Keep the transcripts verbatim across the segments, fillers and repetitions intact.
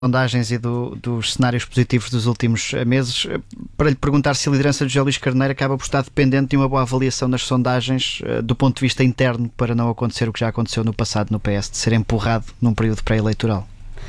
sondagens e do, dos cenários positivos dos últimos meses, para lhe perguntar se a liderança de José Luís Carneiro acaba por estar dependente de uma boa avaliação nas sondagens do ponto de vista interno, para não acontecer o que já aconteceu no passado no P S, de ser empurrado num período pré-eleitoral.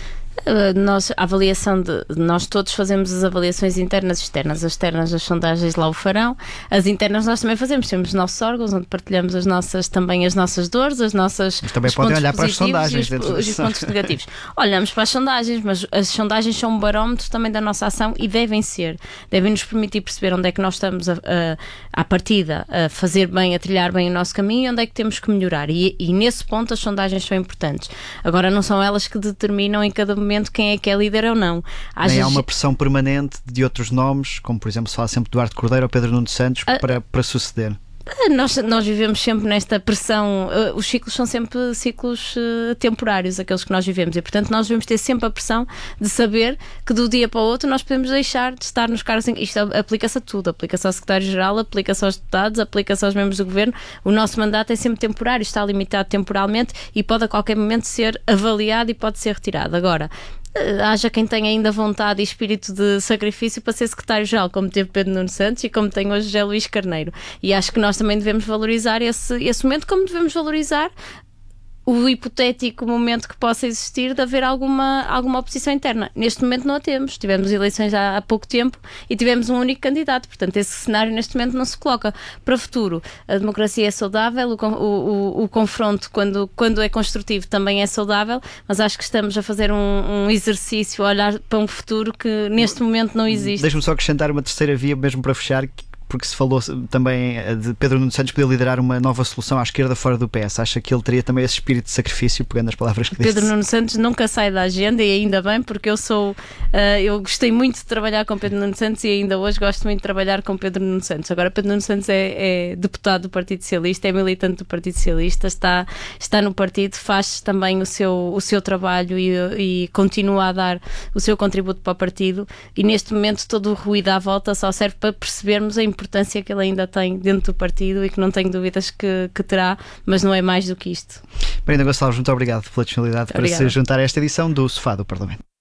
Nós, a avaliação de, nós todos fazemos as avaliações internas e externas. As externas, as sondagens lá o farão. As internas nós também fazemos. Temos os nossos órgãos onde partilhamos as nossas, também as nossas dores, as nossas. Mas também podem olhar para as sondagens e os, os, os pontos negativos. Olhamos para as sondagens, mas as sondagens são um barómetro também da nossa ação e devem ser. Devem nos permitir perceber onde é que nós estamos a, a, à partida a fazer bem, a trilhar bem o nosso caminho e onde é que temos que melhorar. E, e nesse ponto as sondagens são importantes. Agora não são elas que determinam em cada momento quem é que é líder ou não. Nem há uma pressão permanente de outros nomes, como por exemplo se fala sempre de Duarte Cordeiro ou Pedro Nuno Santos, a... para, para suceder. Nós, nós vivemos sempre nesta pressão, uh, os ciclos são sempre ciclos uh, temporários, aqueles que nós vivemos, e portanto nós devemos ter sempre a pressão de saber que do dia para o outro nós podemos deixar de estar nos cargos. Isto aplica-se a tudo, aplica-se ao secretário-geral, aplica-se aos deputados, aplica-se aos membros do governo. O nosso mandato é sempre temporário, está limitado temporalmente e pode a qualquer momento ser avaliado e pode ser retirado. Agora, haja quem tenha ainda vontade e espírito de sacrifício para ser secretário-geral, como teve Pedro Nuno Santos e como tem hoje José Luís Carneiro. E acho que nós também devemos valorizar esse, esse momento, como devemos valorizar o hipotético momento que possa existir de haver alguma, alguma oposição interna. Neste momento não a temos. Tivemos eleições há, há pouco tempo e tivemos um único candidato. Portanto, esse cenário neste momento não se coloca. Para o futuro, a democracia é saudável, o, o, o, o confronto, quando, quando é construtivo, também é saudável, mas acho que estamos a fazer um, um exercício, a olhar para um futuro que neste momento não existe. Deixa-me só acrescentar uma terceira via, mesmo para fechar, porque se falou também de Pedro Nuno Santos poder liderar uma nova solução à esquerda fora do P S. Acha que ele teria também esse espírito de sacrifício, pegando as palavras que disse? Pedro Nuno Santos nunca sai da agenda, e ainda bem, porque eu sou uh, eu gostei muito de trabalhar com Pedro Nuno Santos e ainda hoje gosto muito de trabalhar com Pedro Nuno Santos. Agora Pedro Nuno Santos é, é deputado do Partido Socialista, é militante do Partido Socialista, está, está no partido, faz também o seu, o seu trabalho e, e continua a dar o seu contributo para o partido, e neste momento todo o ruído à volta só serve para percebermos a importância que ele ainda tem dentro do partido e que não tenho dúvidas que, que terá, mas não é mais do que isto. Marina Gonçalves, muito obrigado pela disponibilidade para se juntar a esta edição do Sofá do Parlamento.